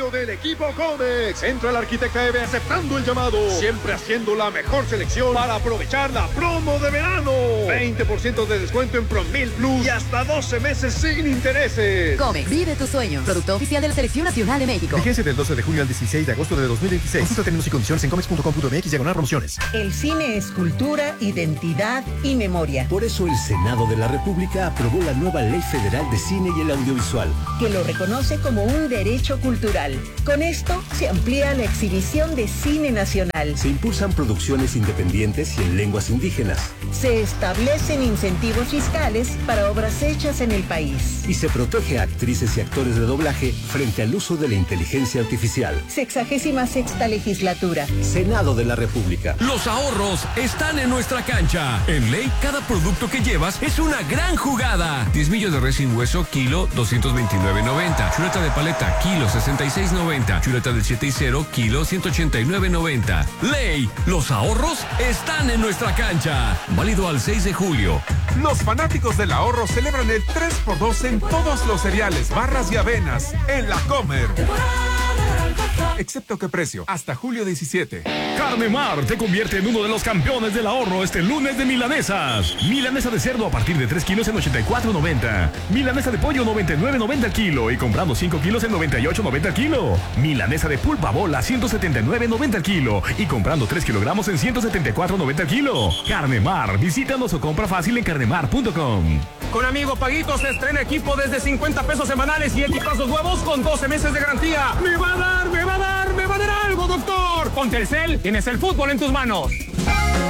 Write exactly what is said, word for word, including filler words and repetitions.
aniversario del equipo Comex. Central Arquitecta Eve aceptando el llamado. Siempre haciendo la mejor selección para aprovechar la promo de verano. veinte por ciento de descuento en Promil Plus y hasta doce meses sin intereses. Comex, vive tus sueños. Producto oficial de la Selección Nacional de México. Vigencia del doce de junio al dieciséis de agosto de dos mil veintiséis. Consulta términos y condiciones en comex punto com punto m x diagonal promociones. El cine es cultura, identidad y memoria. Por eso el Senado de la República aprobó la nueva Ley Federal de Cine y el Audiovisual, que lo reconoce como un derecho cultural. Con esto se amplía la exhibición de cine nacional. Se impulsan producciones independientes y en lenguas indígenas. Se establecen incentivos fiscales para obras hechas en el país. Y se protege a actrices y actores de doblaje frente al uso de la inteligencia artificial. Sexagésima sexta legislatura. Senado de la República. Los ahorros están en nuestra cancha. En Ley, cada producto que llevas es una gran jugada. diez millos de res sin hueso, kilo, doscientos veintinueve noventa. Chuleta de paleta, kilo, sesenta y seis noventa. Chuleta del siete y cero, kilo, ciento ochenta y nueve noventa. Ley, los ahorros están en nuestra cancha. Válido al seis de julio. Los fanáticos del ahorro celebran el tres por dos en todos los cereales, barras y avenas en la Comer. Excepto qué precio, hasta julio diecisiete. Carne Mar te convierte en uno de los campeones del ahorro este lunes de milanesas. Milanesa de cerdo a partir de tres kilos en ochenta y cuatro noventa. Milanesa de pollo noventa y nueve noventa al kilo y comprando cinco kilos en noventa y ocho noventa al kilo. Milanesa de pulpa bola ciento setenta y nueve noventa al kilo y comprando tres kilogramos en ciento setenta y cuatro noventa al kilo. Carne Mar, visítanos o compra fácil en carnemar punto com. Con Amigo Paguito se estrena equipo desde cincuenta pesos semanales y equipazos nuevos con doce meses de garantía. ¡Me va a dar, me va a dar, me va a dar algo, doctor! Con Telcel tienes el fútbol en tus manos.